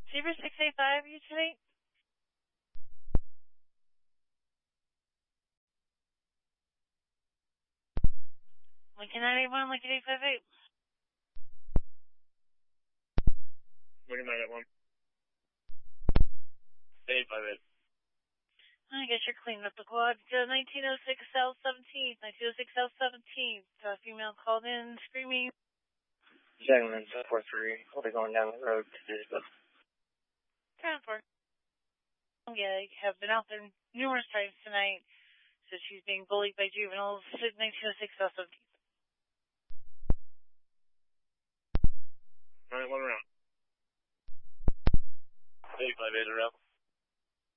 Zebra 685, you today? Lincoln 981, Lincoln 858. Lincoln 981. 858. I guess you're cleaning up the quad. 1906 South 17th. 1906 South 17th. Female called in screaming. Gentleman, 743. I'll be going down the road to Elizabeth. Transport. Yeah, I have been out there numerous times tonight. So she's being bullied by juveniles. 1906 South 17th. 981 around. 858 around.